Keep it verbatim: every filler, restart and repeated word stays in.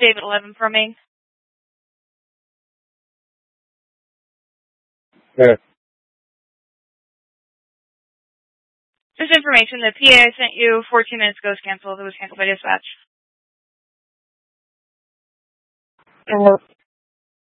David eleven from me. Yeah. Just information, the P A I sent you fourteen minutes ago is canceled. It was canceled by dispatch. Uh,